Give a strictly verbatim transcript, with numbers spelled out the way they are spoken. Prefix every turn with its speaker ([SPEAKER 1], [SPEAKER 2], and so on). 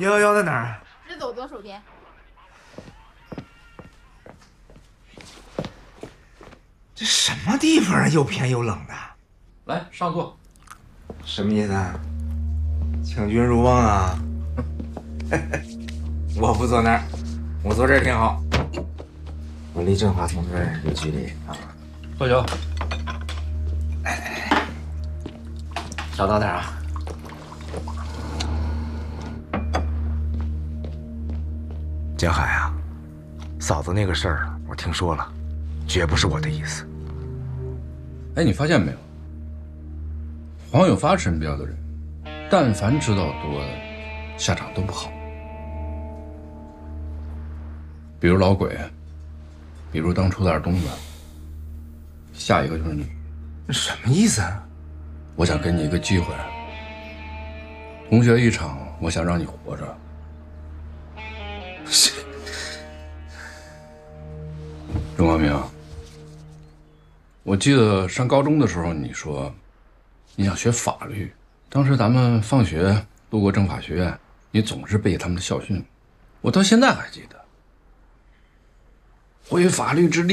[SPEAKER 1] 幺幺幺在哪儿？
[SPEAKER 2] 直走左手边。
[SPEAKER 1] 这什么地方啊？又偏又冷的。
[SPEAKER 3] 来，上座。
[SPEAKER 1] 什么意思啊？请君入瓮啊？我不坐那儿，我坐这儿挺好。我离振华同志有距离啊。
[SPEAKER 3] 喝酒。
[SPEAKER 1] 少倒点啊。江海啊，嫂子那个事儿我听说了，绝不是我的意思。
[SPEAKER 3] 哎，你发现没有？黄有发身边的人，但凡知道多，下场都不好。比如老鬼，比如当初的二东子，下一个就是你。
[SPEAKER 1] 什么意思啊？
[SPEAKER 3] 我想给你一个机会，同学一场，我想让你活着。钟光明，我记得上高中的时候，你说你想学法律，当时咱们放学路过政法学院，你总是背他们的校训，我到现在还记得。为法律之利。